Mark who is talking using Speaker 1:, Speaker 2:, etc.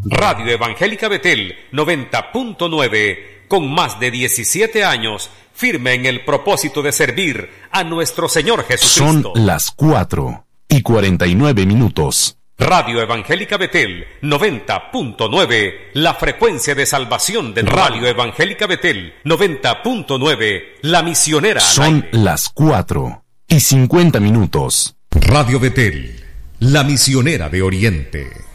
Speaker 1: Radio Evangélica Betel 90.9, con más de 17 años, firme en el propósito de servir a nuestro Señor Jesucristo.
Speaker 2: Son las 4:49.
Speaker 1: Radio Evangélica Betel 90.9, la frecuencia de salvación de Radio Evangélica Betel 90.9, la misionera.
Speaker 2: Son las 4:50.
Speaker 3: Radio Betel, la misionera de Oriente.